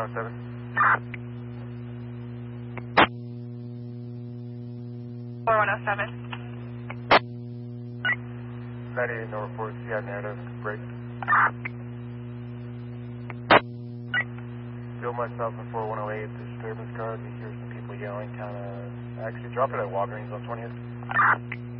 107. Four 107. 98 no report, CI narrative, break. Feel myself in 4108, disturbance card, we hear some people yelling, kind of, actually drop it at Walgreens on 20th.